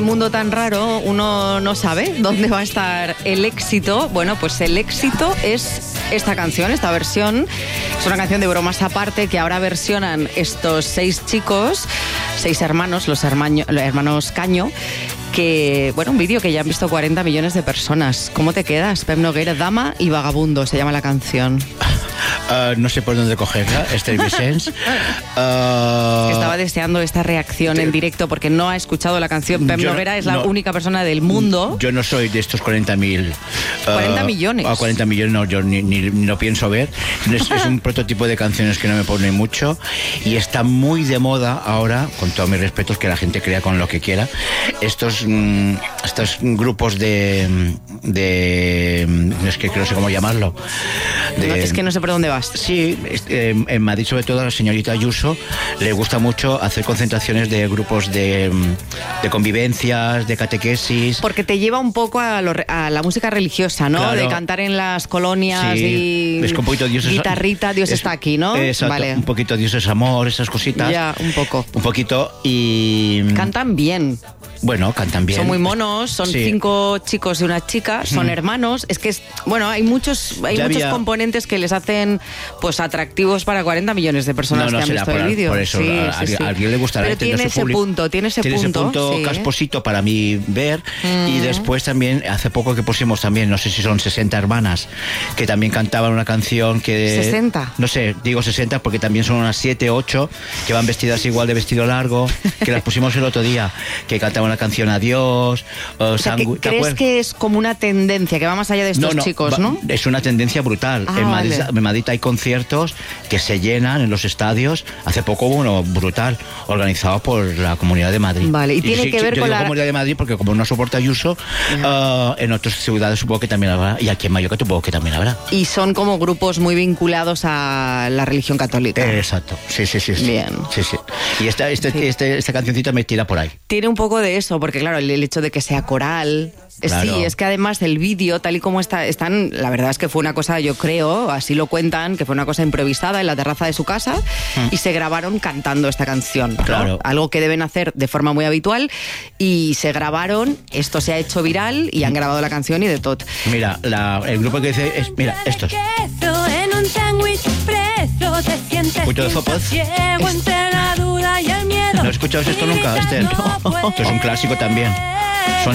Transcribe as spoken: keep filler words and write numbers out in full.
Mundo tan raro, uno no sabe dónde va a estar el éxito. Bueno, pues el éxito es esta canción, esta versión. Es una canción de bromas aparte que ahora versionan estos seis chicos, seis hermanos, los, hermaño, los hermanos Caño, que, bueno, un vídeo que ya han visto cuarenta millones de personas. ¿Cómo te quedas, Pep Noguera? Dama y vagabundo se llama la canción. Uh, no sé por dónde cogerla, Esther Vicens. Uh, Estaba deseando esta reacción en directo porque no ha escuchado la canción. Pep Noguera es la no, única persona del mundo. Yo no soy de estos cuarenta mil. cuarenta millones. Uh, cuarenta millones no, yo ni, ni, ni lo pienso ver. Es, es un prototipo de canciones que no me pone mucho y está muy de moda ahora, con todos mis respetos, que la gente crea con lo que quiera. Estos, mm, estos grupos de, de... Es que no sé cómo llamarlo. De, no, es que no sé por dónde vas. Sí, eh, en Madrid sobre todo a la señorita Ayuso le gusta mucho hacer concentraciones de grupos de, de convivencias, de catequesis. Porque te lleva un poco a, lo, a la música religiosa, ¿no? Claro. De cantar en las colonias sí. y es que un poquito Dios es, guitarrita, Dios es, está aquí, ¿no? Exacto, vale. Un poquito Dios es amor, esas cositas. Ya, un poco. Un poquito y... Cantan bien. Bueno, cantan bien. Son muy monos, son sí. cinco chicos y una chica, son mm. hermanos. Es que, es, bueno, hay muchos hay ya muchos había... componentes que les hacen pues atractivos para cuarenta millones de personas no, no, que han visto por, el vídeo. Por eso, sí, a, sí, a, sí. a alguien le gustará. Pero tiene ese público. punto, tiene ese tiene punto. ese punto sí. casposito para mí ver. Mm. Y después también, hace poco que pusimos también, no sé si son sesenta hermanas, que también cantaban una canción que... ¿sesenta? No sé, digo sesenta porque también son unas siete, ocho, que van vestidas igual de vestido largo, que las pusimos el otro día, que cantaban una canción Adiós... O sea, que ¿crees que es como una tendencia que va más allá de estos no, no, chicos, va, no? Es una tendencia brutal. Ah, en, Madrid, vale. en Madrid hay conciertos que se llenan en los estadios. Hace poco hubo uno brutal, organizado por la Comunidad de Madrid. Vale, y, y tiene sí, que ver yo con digo la Comunidad de Madrid porque como no soporta Ayuso, uh, en otras ciudades supongo que también habrá, y aquí en Mallorca supongo que también habrá. Y son como grupos muy vinculados a la religión católica. Eh, exacto, sí, sí, sí. sí. Bien. Sí, sí. Y esta, este, sí. este, esta cancioncita me tira por ahí. Tiene un poco de eso, porque claro, el, el hecho de que sea coral... Claro. Sí, es que además el vídeo, tal y como está, están, la verdad es que fue una cosa, yo creo, así lo cuentan, que fue una cosa improvisada en la terraza de su casa mm. y se grabaron cantando esta canción, ¿no? Claro. Algo que deben hacer de forma muy habitual y se grabaron, esto se ha hecho viral y han grabado la canción y de todo. Mira, la, el grupo que dice, es, mira, estos. Mucho de sopas. ¿No has escuchado esto nunca, Esther? No. Esto es un clásico también. Son